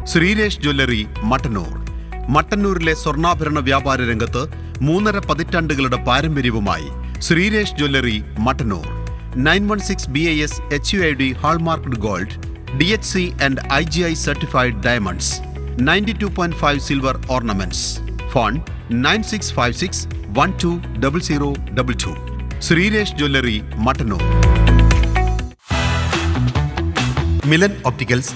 Sreeresh jewellery, Mattannur. മട്ടന്നൂരിലെ സ്വർണ്ണാഭരണ വ്യാപാര രംഗത്ത് 3.5 പതിറ്റാണ്ടുകളുടെ പാരമ്പര്യവുമായി Sreeresh jewellery, Mattannur. 916 BIS HUID hallmarked gold, DHC and IGI certified diamonds. 92.5 silver ornaments. Phone 9656120022. Sreeresh jewellery, Mattannur. Milan opticals